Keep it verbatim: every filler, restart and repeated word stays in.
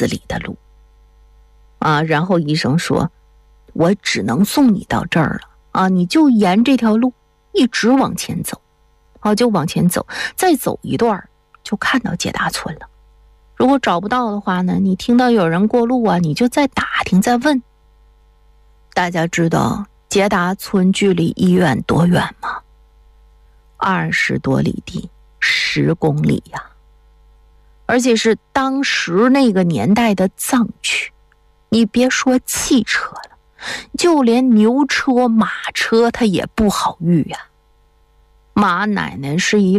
子里的路啊。然后医生说，我只能送你到这儿了啊，你就沿这条路一直往前走啊，就往前走，再走一段就看到解达村了。如果找不到的话呢，你听到有人过路啊，你就再打听再问。大家知道解达村距离医院多远吗？二十多里地，十公里呀、啊！而且是当时那个年代的藏区，你别说汽车了，就连牛车、马车它也不好遇呀、啊。马奶奶是一